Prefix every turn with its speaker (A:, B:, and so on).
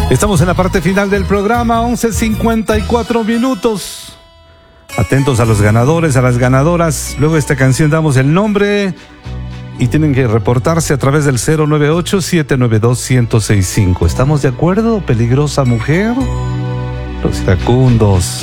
A: Estamos en la parte final del programa, 11:54 minutos. Atentos a los ganadores, a las ganadoras. Luego de esta canción damos el nombre y tienen que reportarse a través del 098-792-1065. ¿Estamos de acuerdo, peligrosa mujer? Los iracundos.